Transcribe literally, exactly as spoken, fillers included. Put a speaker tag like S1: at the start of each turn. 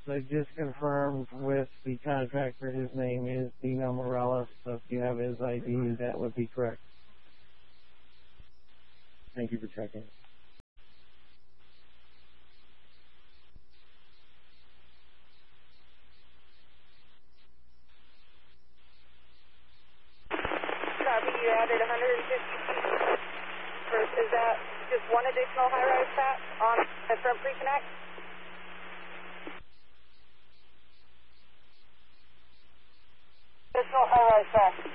S1: I just confirmed with the contractor his name is Dino Morales, so if you have his I D, that would be correct.
S2: Thank you for checking.
S3: Copy, you added one hundred fifty feet. First, is that just one additional high-rise pack on the front pre-connect? Additional high-rise pack.